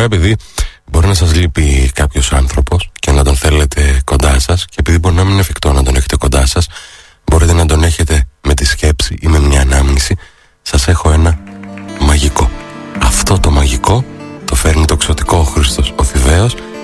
επειδή μπορεί να σας λείπει κάποιος άνθρωπος και να τον θέλετε κοντά σας, και επειδή μπορεί να μην είναι εφικτό να τον έχετε κοντά σας, μπορείτε να τον έχετε με τη σκέψη ή με μια ανάμνηση. Σας έχω ένα μαγικό. Αυτό το μαγικό το φέρνει το ξωτικό ο Χρήστος ο Φιβαίος